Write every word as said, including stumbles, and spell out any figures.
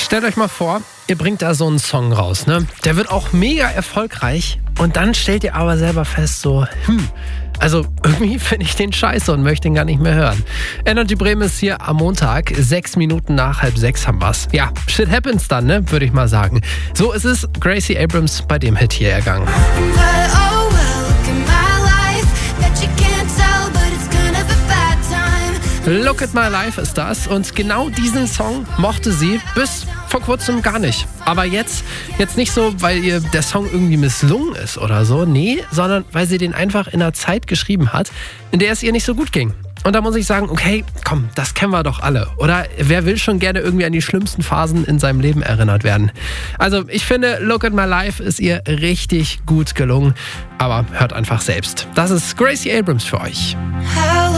Stellt euch mal vor, ihr bringt da so einen Song raus, ne? Der wird auch mega erfolgreich und dann stellt ihr aber selber fest so, hm, also irgendwie finde ich den scheiße und möchte ihn gar nicht mehr hören. Energy Bremen ist hier am Montag, sechs Minuten nach halb sechs haben wir's. Ja, shit happens dann, ne? Würde ich mal sagen. So ist es Gracie Abrams bei dem Hit hier ergangen. Look at My Life ist das und genau diesen Song mochte sie bis vor kurzem gar nicht. Aber jetzt, jetzt nicht so, weil ihr der Song irgendwie misslungen ist oder so, nee, sondern weil sie den einfach in einer Zeit geschrieben hat, in der es ihr nicht so gut ging. Und da muss ich sagen, okay, komm, das kennen wir doch alle. Oder wer will schon gerne irgendwie an die schlimmsten Phasen in seinem Leben erinnert werden? Also ich finde, Look at My Life ist ihr richtig gut gelungen. Aber hört einfach selbst. Das ist Gracie Abrams für euch.